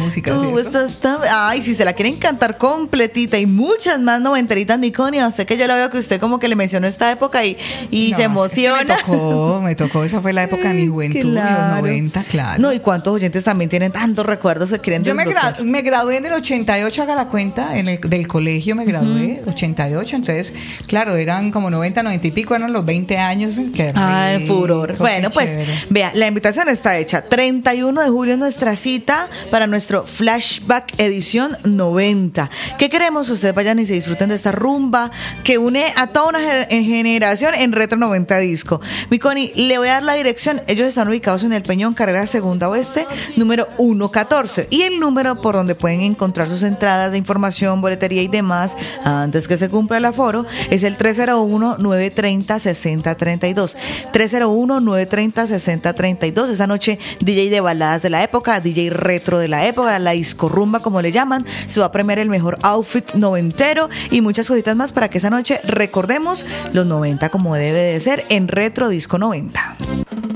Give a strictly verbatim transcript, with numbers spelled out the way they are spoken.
música, Tú ¿cierto? estás tan... Ay, si se la quieren cantar completita y muchas más noventeritas, mi Connie, a usted que yo la veo que usted como que le mencionó esta época y, y No, se es que emociona. me tocó, me tocó, esa fue la época de mi juventud, Claro. los noventa, claro. No, y cuántos oyentes también tienen tantos recuerdos que quieren Yo me, desbloquear. gra- me gradué en el ochenta y ocho, haga la cuenta, en el, del colegio me gradué, uh-huh. ochenta y ocho, entonces, claro, eran como noventa, noventa y pico, eran los veinte años. Qué Ah, el furor. rico, Bueno, qué pues, chévere. vea, la invitación está hecha. treinta y uno de julio es nuestra cita para nuestro Flashback edición noventa. ¿Qué queremos? Ustedes vayan y se disfruten de esta rumba que une a toda una ge- generación en Retro noventa Disco. Mi Connie, le voy a dar la dirección. Ellos están ubicados en el Peñón, carrera Segunda Oeste, número ciento catorce. Y el número por donde pueden encontrar sus entradas de información, boletería y demás, antes que se cumpla el aforo, es el tres cero uno, nueve tres cero, seis cero tres dos. tres cero uno, nueve tres cero, seis cero tres dos. Esa noche, D J de baladas de la época, D J retro de la época, la disco rumba, como le llaman. Se va a premiar el mejor outfit noventero y muchas cositas más para que esa noche recordemos los noventa como debe de ser en Retro Disco noventa.